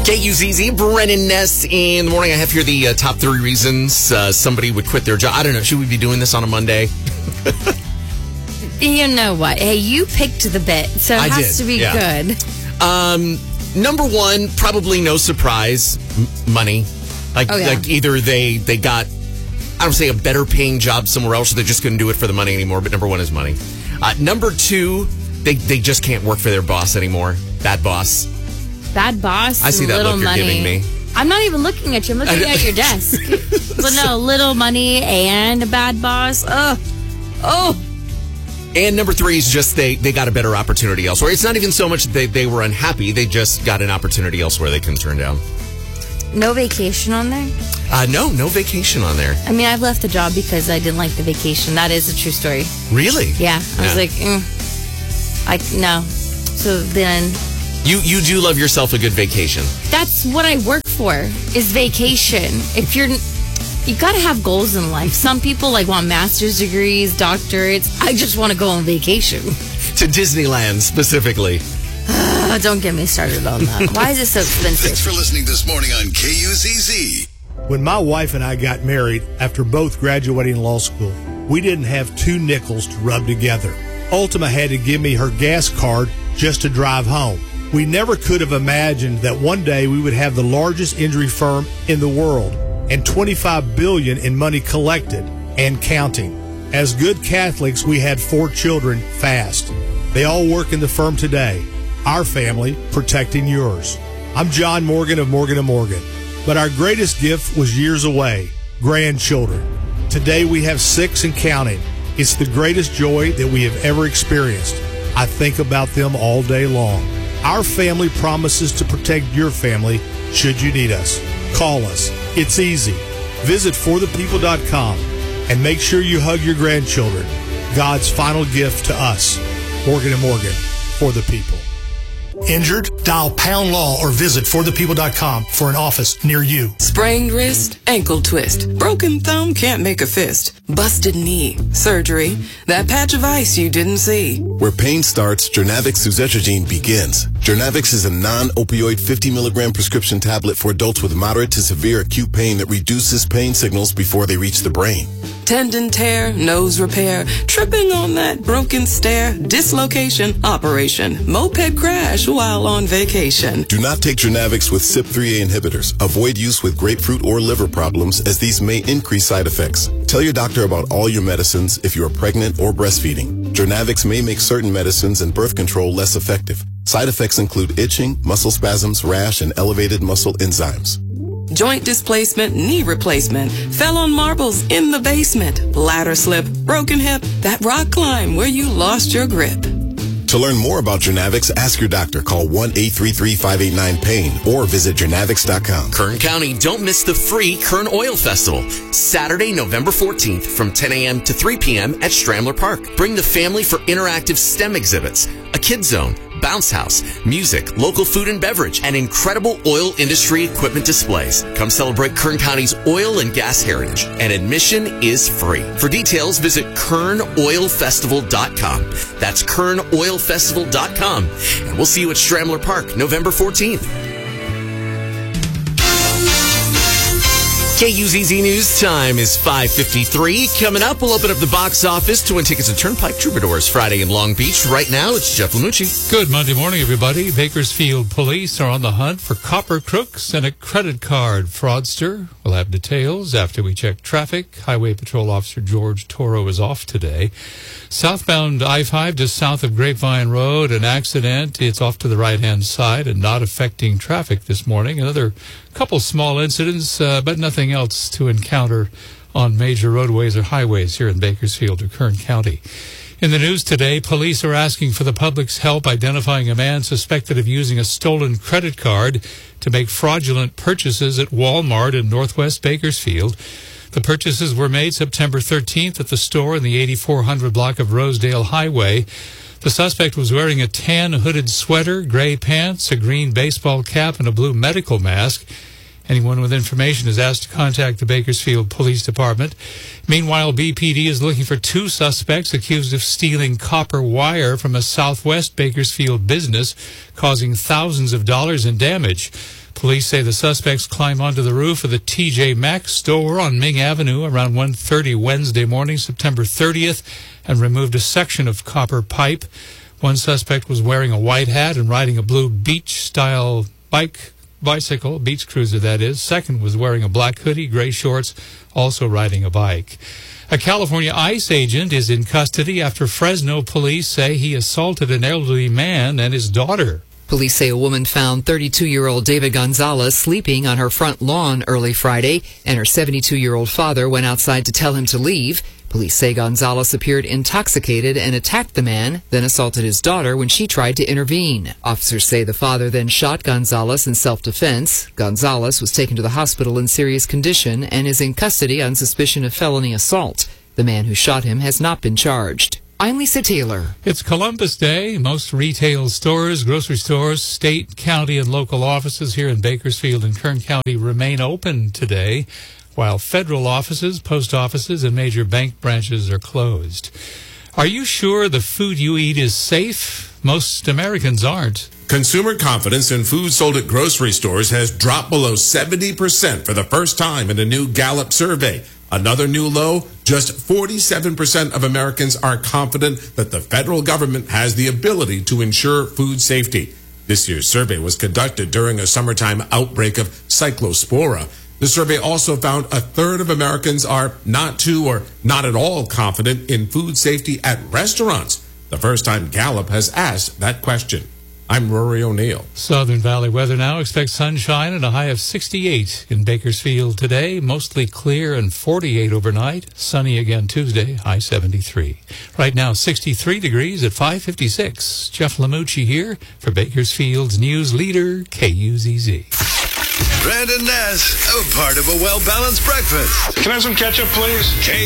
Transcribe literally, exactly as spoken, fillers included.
K U Z Z, Brennan Ness in the morning. I have here the uh, top three reasons uh, somebody would quit their job. I don't know. Should we be doing this on a Monday? You know what? Hey, you picked the bit, so it I has did, to be yeah. good. Um, number one, probably no surprise, m- money. Like, Oh, yeah. like either they, they got, I don't say a better paying job somewhere else, or they just couldn't do it for the money anymore. But number one is money. Uh, number two, they, they just can't work for their boss anymore. Bad boss. Bad boss. I see that little look you're money. giving me. I'm not even looking at you. I'm looking at your desk. But no, little money and a bad boss. Oh, oh. And number three is just they, they got a better opportunity elsewhere. It's not even so much that they, they were unhappy. They just got an opportunity elsewhere they couldn't turn down. No vacation on there? Uh, no, no vacation on there. I mean, I've left the job because I didn't like the vacation. That is a true story. Really? Yeah. I Yeah. was like, mm, I, no. So then... You you do love yourself a good vacation. That's what I work for, is vacation. If you're... You got to have goals in life. Some people like want master's degrees, doctorates. I just want to go on vacation. To Disneyland, specifically. Uh, don't get me started on that. Why is it so expensive? Thanks for listening this morning on K U Z Z. When my wife and I got married after both graduating law school, we didn't have two nickels to rub together. Ultima had to give me her gas card just to drive home. We never could have imagined that one day we would have the largest injury firm in the world and twenty-five billion dollars in money collected and counting. As good Catholics, we had four children fast. They all work in the firm today. Our family protecting yours. I'm John Morgan of Morgan and Morgan. But our greatest gift was years away, grandchildren. Today we have six and counting. It's the greatest joy that we have ever experienced. I think about them all day long. Our family promises to protect your family should you need us. Call us. It's easy. Visit for the people dot com and make sure you hug your grandchildren. God's final gift to us. Morgan and Morgan, for the people. Injured? Dial Pound Law or visit for the people dot com for an office near you. Sprained wrist, ankle twist, broken thumb can't make a fist, busted knee, surgery, that patch of ice you didn't see. Where pain starts, Jernavix suzetrigine begins. Jernavix is a non-opioid fifty milligram prescription tablet for adults with moderate to severe acute pain that reduces pain signals before they reach the brain. Tendon tear, nose repair, tripping on that broken stair, dislocation, operation, moped crash while on vacation. Do not take Jernavix with C Y P three A inhibitors. Avoid use with grapefruit or liver problems, as these may increase side effects. Tell your doctor about all your medicines if you are pregnant or breastfeeding. Jernavix may make certain medicines and birth control less effective. Side effects include itching, muscle spasms, rash, and elevated muscle enzymes. Joint displacement, knee replacement, fell on marbles in the basement, ladder slip, broken hip, that rock climb where you lost your grip. To learn more about Jernavix, ask your doctor. Call one eight three three, five eight nine, pain or visit Jernavix dot com. Kern County, don't miss the free Kern Oil Festival. Saturday, November fourteenth from ten a.m. to three p.m. at Stramler Park. Bring the family for interactive STEM exhibits, a kids zone, bounce house, music, local food and beverage, and incredible oil industry equipment displays. Come celebrate Kern County's oil and gas heritage. And admission is free. For details, visit Kern Oil Festival dot com. That's Kern Oil Festival dot com. And we'll see you at Stramler Park, November fourteenth. K U Z Z News time is five fifty-three. Coming up, we'll open up the box office to win tickets to Turnpike Troubadours Friday in Long Beach. Right now, it's Jeff Lanucci. Good Monday morning, everybody. Bakersfield police are on the hunt for copper crooks and a credit card fraudster. We'll have details after we check traffic. Highway Patrol Officer George Toro is off today. Southbound I five just south of Grapevine Road, an accident. It's off to the right-hand side and not affecting traffic this morning. Another couple small incidents, uh, but nothing else to encounter on major roadways or highways here in Bakersfield or Kern County. In the news today, police are asking for the public's help identifying a man suspected of using a stolen credit card to make fraudulent purchases at Walmart in Northwest Bakersfield. The purchases were made September thirteenth at the store in the eighty-four hundred block of Rosedale Highway. The suspect was wearing a tan hooded sweater, gray pants, a green baseball cap, and a blue medical mask. Anyone with information is asked to contact the Bakersfield Police Department. Meanwhile, B P D is looking for two suspects accused of stealing copper wire from a Southwest Bakersfield business, causing thousands of dollars in damage. Police say the suspects climbed onto the roof of the T J Maxx store on Ming Avenue around one thirty Wednesday morning, September thirtieth, and removed a section of copper pipe. One suspect was wearing a white hat and riding a blue beach-style bike, bicycle, beach cruiser that is. Second was wearing a black hoodie, gray shorts, also riding a bike. A California ICE agent is in custody after Fresno police say he assaulted an elderly man and his daughter. Police say a woman found thirty-two-year-old David Gonzalez sleeping on her front lawn early Friday, and her seventy-two-year-old father went outside to tell him to leave. Police say Gonzalez appeared intoxicated and attacked the man, then assaulted his daughter when she tried to intervene. Officers say the father then shot Gonzalez in self-defense. Gonzalez was taken to the hospital in serious condition and is in custody on suspicion of felony assault. The man who shot him has not been charged. I'm Lisa Taylor. It's Columbus Day. Most retail stores, grocery stores, state, county, and local offices here in Bakersfield and Kern County remain open today, while federal offices, post offices, and major bank branches are closed. Are you sure the food you eat is safe? Most Americans aren't. Consumer confidence in food sold at grocery stores has dropped below seventy percent for the first time in a new Gallup survey. Another new low, just forty-seven percent of Americans are confident that the federal government has the ability to ensure food safety. This year's survey was conducted during a summertime outbreak of cyclospora. The survey also found a third of Americans are not too or not at all confident in food safety at restaurants. The first time Gallup has asked that question. I'm Rory O'Neill. Southern Valley weather now. Expect sunshine and a high of sixty-eight in Bakersfield today. Mostly clear and forty-eight overnight. Sunny again Tuesday, high seventy-three. Right now, sixty-three degrees at five fifty-six. Jeff Lamucci here for Bakersfield's news leader, K U Z Z. Brandon Ness, a part of a well-balanced breakfast. Can I have some ketchup, please? K